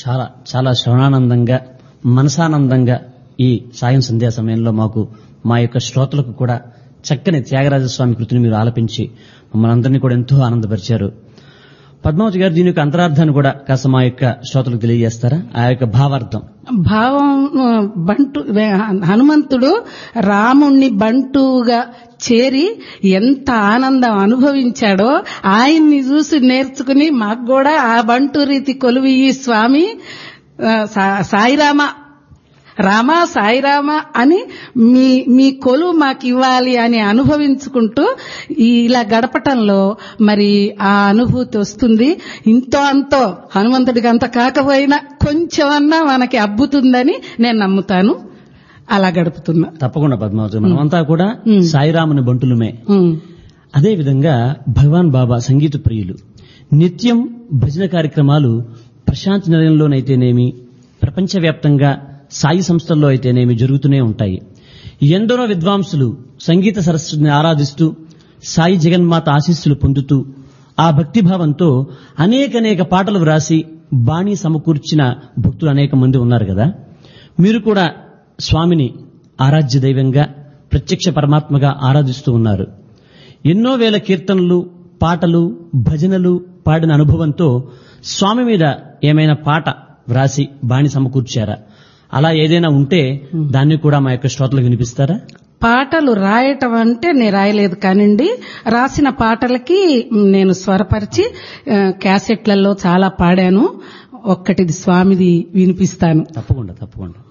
చాలా చాలా శ్రవణానందంగా, మనసానందంగా ఈ సాయం సంధ్యా సమయంలో మాకు, మా యొక్క శ్రోతలకు కూడా చక్కని త్యాగరాజస్వామి కృతిని మీరు ఆలపించి మమ్మల్ని అందరినీ కూడా ఎంతో ఆనందపరిచారు. పద్మావతి గారు, దీని యొక్క అంతరార్థాన్ని కూడా కాస్త మా యొక్క శ్రోతలకు తెలియజేస్తారా? ఆ యొక్క భావార్థం. భావం బంటు హనుమంతుడు రాముణ్ణి బంటుగా చేరి ఎంత ఆనందం అనుభవించాడో ఆయన్ని చూసి నేర్చుకుని మాకు కూడా ఆ బంటు రీతి కొలువియ్యి స్వామి, సాయిరామ రామ సాయిరామ అని మీ కొలువు మాకు ఇవ్వాలి అని అనుభవించుకుంటూ ఇలా గడపటంలో మరి ఆ అనుభూతి వస్తుంది. ఇంతో అంతో హనుమంతుడికి అంత కాకపోయినా కొంచెమన్నా మనకి అబ్బుతుందని నేను నమ్ముతాను. అలా గడుపుతున్నా. తప్పకుండా పద్మావతి, మనమంతా కూడా సాయిరాముని బంటులమే. అదే విధంగా భగవాన్ బాబా సంగీత ప్రియులు. నిత్యం భజన కార్యక్రమాలు ప్రశాంతి నిలయంలోనైతేనేమి, ప్రపంచవ్యాప్తంగా సాయి సంస్థల్లో అయితేనేమి జరుగుతూనే ఉంటాయి. ఎందరో విద్వాంసులు సంగీత సరస్వతిని ఆరాధిస్తూ, సాయి జగన్మాత ఆశీస్సులు పొందుతూ, ఆ భక్తిభావంతో అనేక పాటలు వ్రాసి బాణీ సమకూర్చిన భక్తులు అనేక మంది ఉన్నారు కదా. మీరు కూడా స్వామిని ఆరాధ్య దైవంగా, ప్రత్యక్ష పరమాత్మగా ఆరాధిస్తూ ఉన్నారు. ఎన్నో వేల కీర్తనలు, పాటలు, భజనలు పాడిన అనుభవంతో స్వామి మీద ఏమైనా పాట వ్రాసి బాణి సమకూర్చారా? అలా ఏదైనా ఉంటే దాన్ని కూడా మా యొక్క శ్రోతలకు వినిపిస్తారా? పాటలు రాయటం అంటే నేను రాయలేదు కానివ్వండి, రాసిన పాటలకి నేను స్వరపరిచి క్యాసెట్లలో చాలా పాడాను. ఒక్కటిది స్వామిది వినిపిస్తాను. తప్పకుండా తప్పకుండా.